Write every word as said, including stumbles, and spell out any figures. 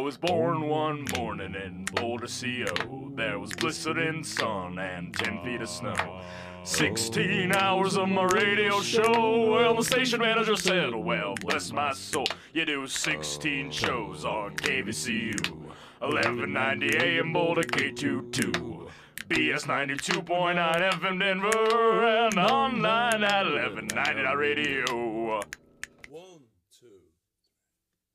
was born one morning in Boulder, C O. There was blistering sun and ten feet of snow. Sixteen hours of my radio show. Well, the station manager said, well, bless my soul, you do sixteen shows on K V C U. eleven ninety A M Boulder K twenty-two. B S ninety-two point nine F M Denver and online at eleven ninety radio.